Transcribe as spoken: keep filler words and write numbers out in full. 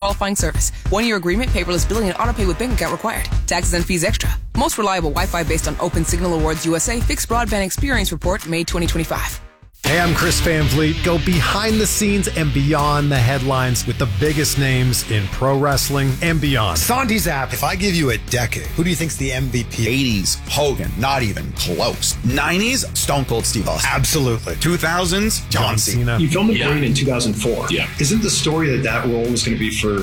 qualifying service. One-year agreement, paperless billing, and autopay with bank account required. Taxes and fees extra. Most reliable Wi-Fi based on Open Signal Awards U S A Fixed Broadband Experience Report, May twenty twenty-five. Hey, I'm Chris Van Vliet. Go behind the scenes and beyond the headlines with the biggest names in pro wrestling and beyond. Sandy's app. If I give you a decade, who do you think's the M V P? eighties, Hogan, not even close. nineties, Stone Cold Steve Austin. Absolutely. two thousands, John, John Cena. You filmed The Brain yeah. in two thousand four. Yeah. Isn't the story that that role was going to be for